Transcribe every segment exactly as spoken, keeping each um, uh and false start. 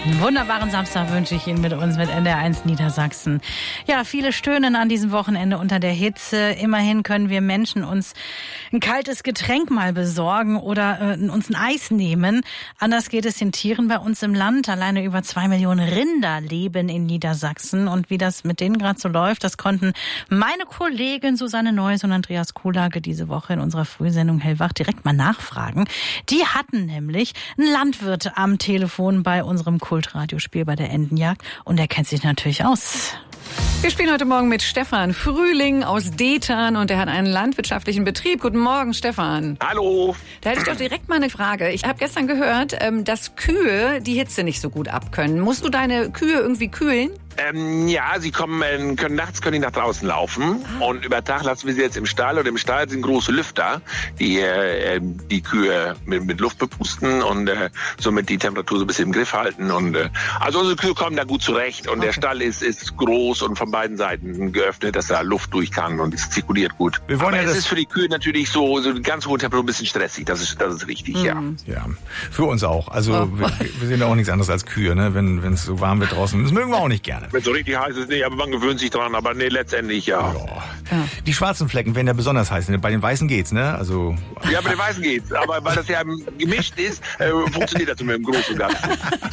Einen wunderbaren Samstag wünsche ich Ihnen mit uns, mit N D R eins Niedersachsen. Ja, viele stöhnen an diesem Wochenende unter der Hitze. Immerhin können wir Menschen uns ein kaltes Getränk mal besorgen oder äh, uns ein Eis nehmen. Anders geht es den Tieren bei uns im Land. Alleine über zwei Millionen Rinder leben in Niedersachsen. Und wie das mit denen gerade so läuft, das konnten meine Kollegin Susanne Neuss und Andreas Kuhlage diese Woche in unserer Frühsendung Hellwach direkt mal nachfragen. Die hatten nämlich einen Landwirt am Telefon bei unserem Kultradiospiel bei der Entenjagd und er kennt sich natürlich aus. Wir spielen heute Morgen mit Stefan Frühling aus Detern und er hat einen landwirtschaftlichen Betrieb. Guten Morgen, Stefan. Hallo. Da hätte ich doch direkt mal eine Frage. Ich habe gestern gehört, dass Kühe die Hitze nicht so gut abkönnen. Musst du deine Kühe irgendwie kühlen? Ähm, ja, sie kommen, äh, können nachts können die nach draußen laufen ah. und über Tag lassen wir sie jetzt im Stall und im Stall sind große Lüfter, die äh, die Kühe mit, mit Luft bepusten und äh, somit die Temperatur so ein bisschen im Griff halten und äh, also unsere Kühe kommen da gut zurecht und okay. Der Stall ist ist groß und von beiden Seiten geöffnet, dass da Luft durch kann und es zirkuliert gut. Wir wollen Aber ja es das ist für die Kühe natürlich so so eine ganz hohe Temperatur ein bisschen stressig, das ist das ist richtig, mhm. ja. Ja, für uns auch. Also oh. wir, wir sind ja auch nichts anderes als Kühe, ne? Wenn wenn es so warm wird draußen, das mögen wir auch nicht gerne. Wenn so richtig heiß ist, nicht, aber man gewöhnt sich dran, aber nee, letztendlich ja. ja. Die schwarzen Flecken werden ja besonders heiß, ne? Bei den Weißen geht's, ne? Also ja, bei den Weißen geht's, aber weil das ja gemischt ist, äh, funktioniert das immer im Großen und Ganzen.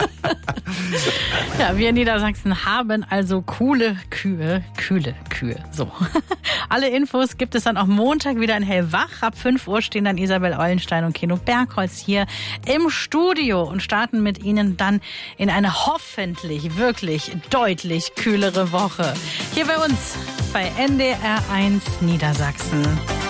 Ja, wir in Niedersachsen haben also coole Kühe, kühle Kühe, so. Alle Infos gibt es dann auch Montag wieder in Hellwach. Ab fünf Uhr stehen dann Isabel Eulenstein und Keno Bergholz hier im Studio und starten mit Ihnen dann in eine hoffentlich wirklich deutlich kühlere Woche. Hier bei uns bei N D R eins Niedersachsen.